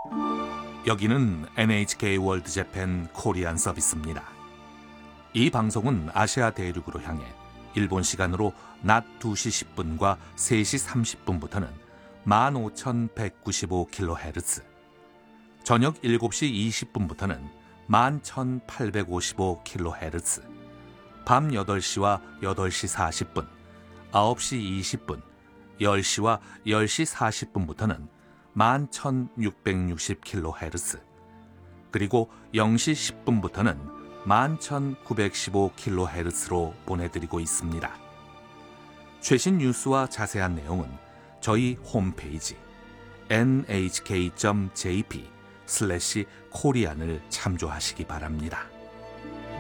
여기는 NHK 월드 재팬 코리안 서비스입니다. 이 방송은 아시아 대륙으로 향해 일본 시간으로 낮 2시 10분과 3시 30분부터는 15,195kHz, 저녁 7시 20분부터는 11,855kHz, 밤 8시와 8시 40분, 9시 20분, 10시와 10시 40분부터는 11,660kHz, 그리고 0시 10분부터는 11,915kHz로 보내드리고 있습니다. 최신 뉴스와 자세한 내용은 저희 홈페이지 nhk.jp/korean을 참조하시기 바랍니다.